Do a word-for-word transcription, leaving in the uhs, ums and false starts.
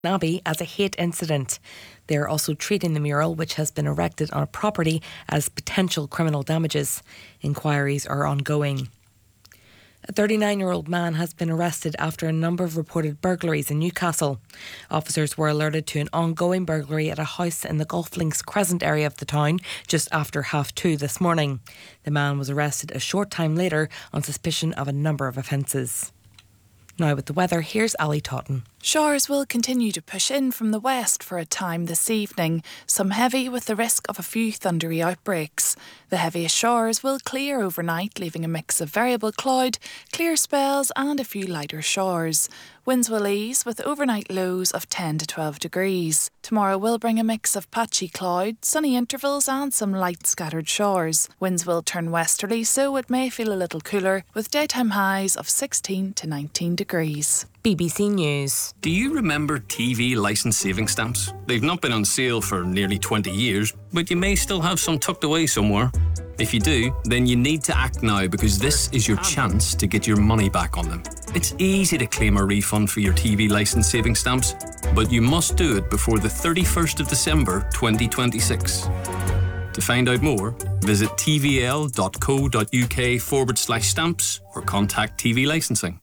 Abbey as a hate incident. They are also treating the mural, which has been erected on a property, as potential criminal damages. Inquiries are ongoing. A thirty-nine-year-old man has been arrested after a number of reported burglaries in Newcastle. Officers were alerted to an ongoing burglary at a house in the Golf Links Crescent area of the town just after half two this morning. The man was arrested a short time later on suspicion of a number of offences. Now with the weather, here's Ali Totten. Showers will continue to push in from the west for a time this evening, some heavy with the risk of a few thundery outbreaks. The heaviest showers will clear overnight, leaving a mix of variable cloud, clear spells and a few lighter showers. Winds will ease with overnight lows of ten to twelve degrees. Tomorrow will bring a mix of patchy cloud, sunny intervals and some light scattered showers. Winds will turn westerly, so it may feel a little cooler, with daytime highs of sixteen to nineteen degrees. B B C News. Do you remember T V licence saving stamps? They've not been on sale for nearly twenty years, but you may still have some tucked away somewhere. If you do, then you need to act now, because this is your chance to get your money back on them. It's easy to claim a refund for your T V licence saving stamps, but you must do it before the thirty-first of December twenty twenty-six. To find out more, visit tvl.co.uk forward slash stamps or contact T V Licensing.